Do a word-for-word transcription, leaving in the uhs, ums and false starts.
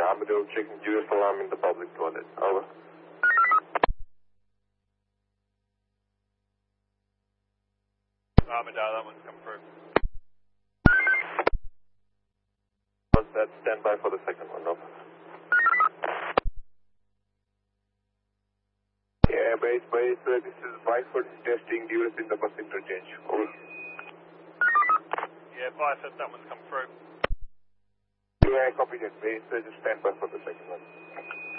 Amador checking U S alarm in the public toilet. Over. Amador, that one's come through. What's that? Stand by for the second one. Over. Yeah, base, base, uh, this is Biford testing U S in the bus interchange. Over. Yeah, Biford, that one's come through. Yeah, I copied it, base, uh, just stand by for the second one.